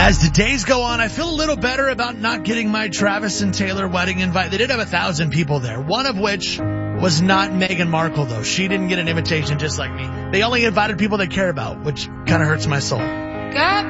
As the days go on, I feel a little better about not getting my Travis and Taylor wedding invite. They did have 1,000 people there, one of which was not Meghan Markle, though. She didn't get an invitation just like me. They only invited people they care about, which kind of hurts my soul.